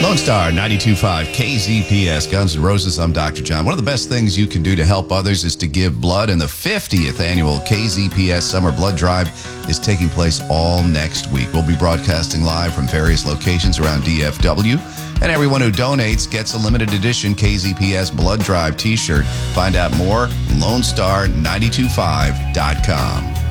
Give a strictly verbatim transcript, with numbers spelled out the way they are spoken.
Lone Star ninety-two point five K Z P S, Guns N' Roses. I'm Doctor John. One of the best things you can do to help others is to give blood, and the fiftieth annual K Z P S Summer Blood Drive is taking place all next week. We'll be broadcasting live from various locations around D F W, and everyone who donates gets a limited edition K Z P S Blood Drive t-shirt. Find out more, lone star nine two five dot com.